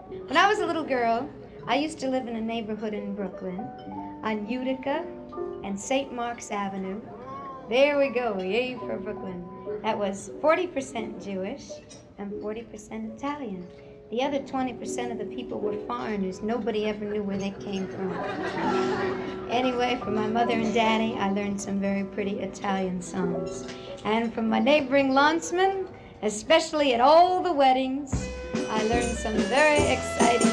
When I was a little girl, I used to live in a neighborhood in Brooklyn on Utica and St. Mark's Avenue. There we go, yay for Brooklyn. That was 40% Jewish and 40% Italian. The other 20% of the people were foreigners. Nobody ever knew where they came from. Anyway, from my mother and daddy, I learned some very pretty Italian songs. And from my neighboring landsmen, especially at all the weddings, I learned some very exciting